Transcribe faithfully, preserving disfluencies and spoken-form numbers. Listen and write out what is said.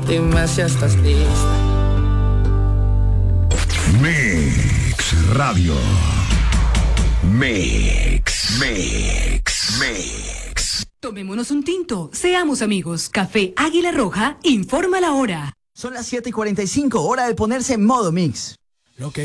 Dime si estás lista. Mix Radio. Mix, Mix, Mix. Tomémonos un tinto, seamos amigos. Café Águila Roja informa la hora. Son las siete y cuarenta y cinco, hora de ponerse en modo mix. Lo que